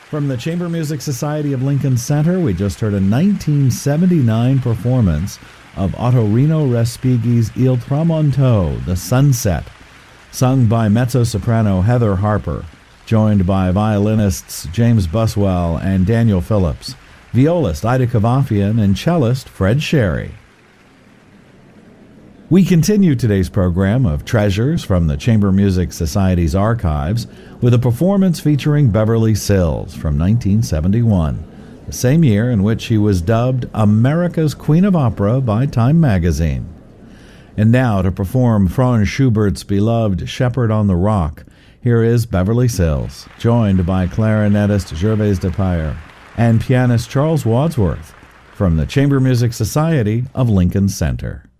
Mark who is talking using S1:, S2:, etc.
S1: From the Chamber Music Society of Lincoln Center, we just heard a 1979 performance of Ottorino Respighi's Il Tramonto, The Sunset, sung by mezzo-soprano Heather Harper, joined by violinists James Buswell and Daniel Phillips, violist Ida Kavafian, and cellist Fred Sherry. We continue today's program of Treasures from the Chamber Music Society's archives with a performance featuring Beverly Sills from 1971, the same year in which she was dubbed America's Queen of Opera by Time magazine. And now to perform Franz Schubert's beloved Shepherd on the Rock, here is Beverly Sills, joined by clarinetist Gervais Depire and pianist Charles Wadsworth from the Chamber Music Society of Lincoln Center.